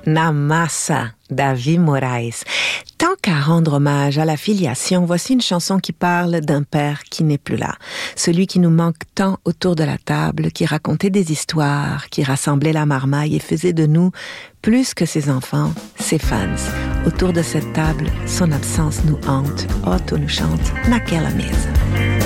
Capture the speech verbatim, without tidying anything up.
Na massa, Davi Moraes. Tant qu'à rendre hommage à la filiation, voici une chanson qui parle d'un père qui n'est plus là. Celui qui nous manque tant autour de la table, qui racontait des histoires, qui rassemblait la marmaille et faisait de nous, plus que ses enfants, ses fans. Autour de cette table, son absence nous hante. Otto nous chante Naquela Mesa.